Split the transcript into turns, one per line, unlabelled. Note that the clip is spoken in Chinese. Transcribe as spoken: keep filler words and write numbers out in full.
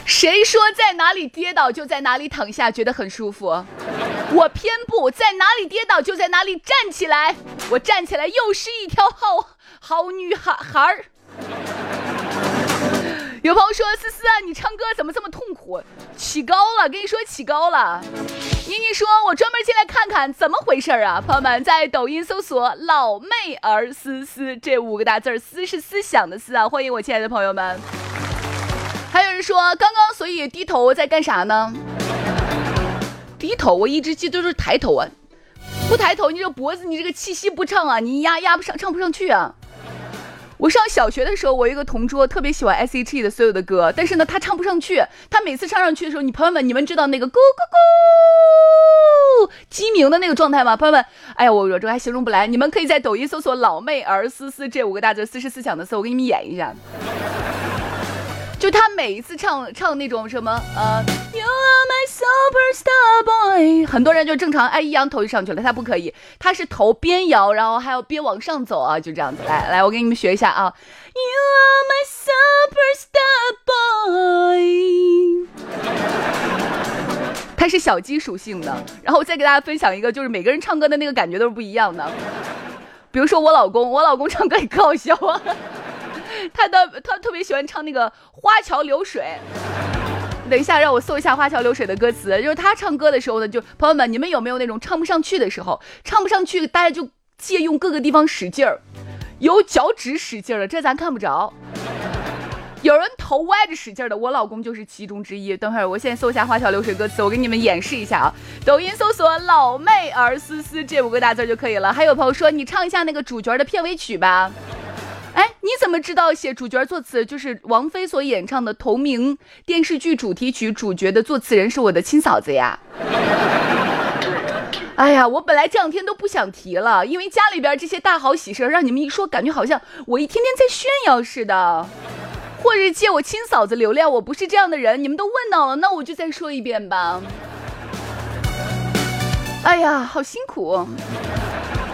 谁说在哪里跌倒就在哪里躺下觉得很舒服？我偏不，在哪里跌倒就在哪里站起来。我站起来又是一条好好女孩儿。有朋友说思思啊，你唱歌怎么这么痛苦？起高了，跟你说起高了。妮妮说我专门进来看看怎么回事啊。朋友们在抖音搜索老妹儿思思这五个大字，思是思想的思啊，欢迎我亲爱的朋友们。还有人说刚刚所以低头在干啥呢？低头我一直记得都是抬头啊，不抬头你这脖子你这个气息不畅啊，你压压不上唱不上去啊。我上小学的时候，我有一个同桌特别喜欢 S H E 的所有的歌，但是呢他唱不上去，他每次唱上去的时候，你朋友们你们知道那个咕咕咕鸡鸣的那个状态吗？朋友们，哎呀我我这还形容不来，你们可以在抖音搜索老妹儿思思这五个大字，思是思想的思，我给你们演一下。就他每一次唱唱那种什么呃 You are my superstar boy， 很多人就正常哎一扬头就上去了，他不可以，他是头边摇然后还要边往上走啊，就这样子。来来我给你们学一下啊 You are my superstar boy， 它是小鸡属性的。然后我再给大家分享一个，就是每个人唱歌的那个感觉都是不一样的。比如说我老公我老公唱歌也可好笑啊，他的他特别喜欢唱那个花桥流水。等一下让我搜一下花桥流水的歌词。就是他唱歌的时候呢，就朋友们你们有没有那种唱不上去的时候，唱不上去大家就借用各个地方使劲儿，有脚趾使劲儿的这咱看不着，有人头歪着使劲的，我老公就是其中之一。等会儿我现在搜一下花桥流水歌词，我给你们演示一下啊。抖音搜索老妹儿思思这五个大字就可以了。还有朋友说你唱一下那个主角的片尾曲吧。哎，你怎么知道写主角作词就是王菲所演唱的同名电视剧主题曲主角的作词人是我的亲嫂子呀？哎呀，我本来这两天都不想提了，因为家里边这些大好喜事让你们一说，感觉好像我一天天在炫耀似的，或者借我亲嫂子流量，我不是这样的人，你们都问到了，那我就再说一遍吧。哎呀，好辛苦。